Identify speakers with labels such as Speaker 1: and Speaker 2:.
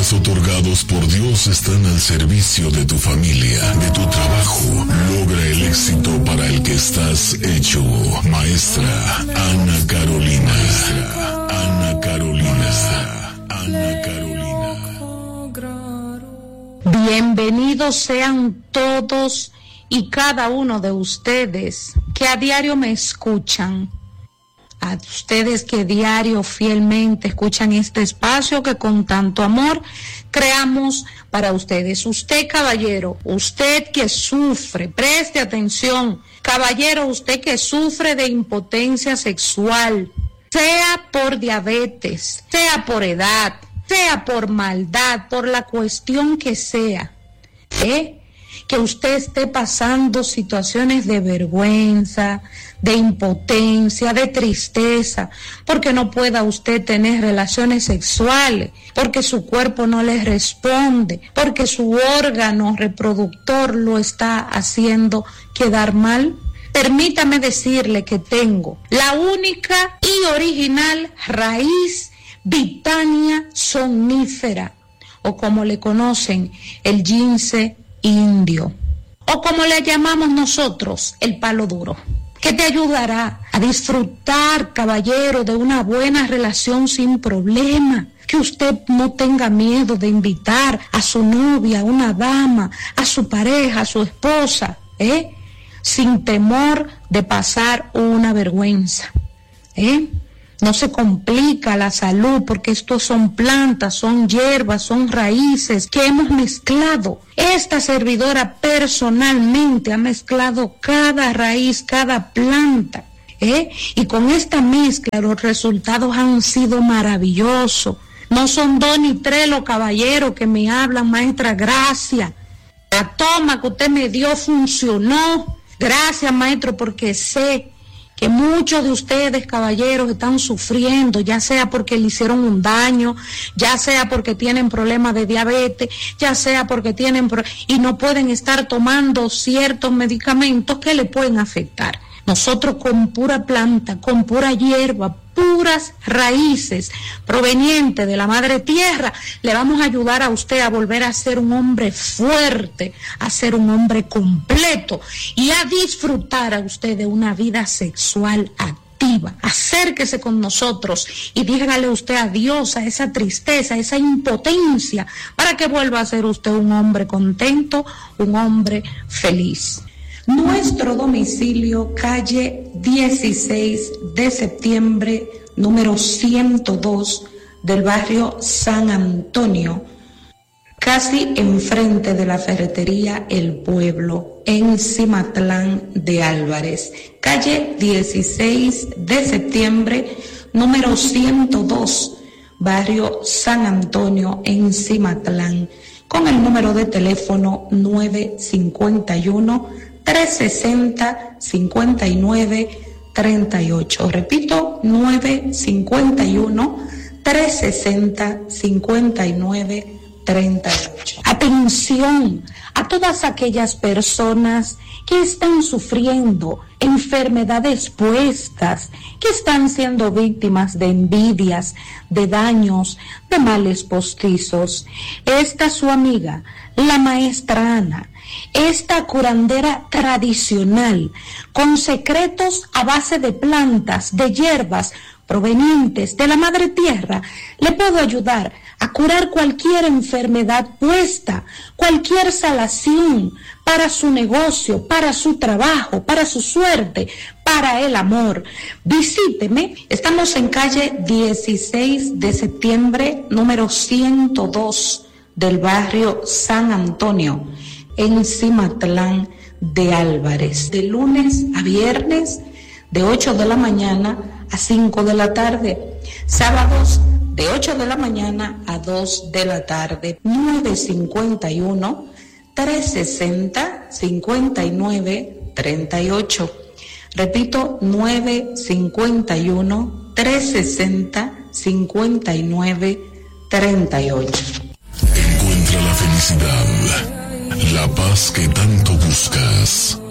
Speaker 1: dones otorgados por Dios están al servicio de tu familia, de tu trabajo. Logra el éxito para el que estás hecho. Maestra Ana Carolina. Maestra Ana Carolina. Maestra Ana Carolina.
Speaker 2: Bienvenidos sean todos y cada uno de ustedes que a diario me escuchan. A ustedes que diario fielmente escuchan este espacio que con tanto amor creamos para ustedes. Usted, caballero, usted que sufre, preste atención, caballero, usted que sufre de impotencia sexual, sea por diabetes, sea por edad, sea por maldad, por la cuestión que sea, que usted esté pasando situaciones de vergüenza, de impotencia, de tristeza, porque no pueda usted tener relaciones sexuales, porque su cuerpo no le responde, porque su órgano reproductor lo está haciendo quedar mal. Permítame decirle que tengo la única y original raíz Vitania somnífera, o como le conocen, el gince indio, o como le llamamos nosotros, el palo duro, que te ayudará a disfrutar, caballero, de una buena relación sin problema, que usted no tenga miedo de invitar a su novia, a una dama, a su pareja, a su esposa, sin temor de pasar una vergüenza, No se complica la salud porque estos son plantas, son hierbas, son raíces que hemos mezclado. Esta servidora personalmente ha mezclado cada raíz, cada planta, y con esta mezcla los resultados han sido maravillosos. No son 2 ni 3 los caballeros que me hablan, maestra, gracias. La toma que usted me dio funcionó. Gracias, maestro, porque sé que muchos de ustedes, caballeros, están sufriendo, ya sea porque le hicieron un daño, ya sea porque tienen problemas de diabetes, ya sea porque tienen y no pueden estar tomando ciertos medicamentos que le pueden afectar. Nosotros con pura planta, con pura hierba, puras raíces provenientes de la madre tierra, le vamos a ayudar a usted a volver a ser un hombre fuerte, a ser un hombre completo y a disfrutar a usted de una vida sexual activa. Acérquese con nosotros y dígale usted adiós a esa tristeza, a esa impotencia, para que vuelva a ser usted un hombre contento, un hombre feliz. Nuestro domicilio, calle 16 de septiembre, número 102, del barrio San Antonio, casi enfrente de la ferretería El Pueblo, en Cimatlán de Álvarez. Calle 16 de septiembre, número 102, barrio San Antonio, en Cimatlán, con el número de teléfono 951-360-5938. Repito, 951-360-5938. Atención a todas aquellas personas que están sufriendo enfermedades puestas, que están siendo víctimas de envidias, de daños, de males postizos. Esta su amiga, la maestra Ana, esta curandera tradicional, con secretos a base de plantas, de hierbas provenientes de la madre tierra, le puedo ayudar a curar cualquier enfermedad puesta, cualquier salación para su negocio, para su trabajo, para su suerte, para el amor. Visíteme, estamos en calle 16 de septiembre, número 102, del barrio San Antonio, en Cimatlán de Álvarez, de lunes a viernes, de 8 de la mañana a 5 de la tarde, sábados de 8 de la mañana a 2 de la tarde. 951-360-5938. Repito, 951-360-5938.
Speaker 1: Encuentra la felicidad, la paz que tanto buscas.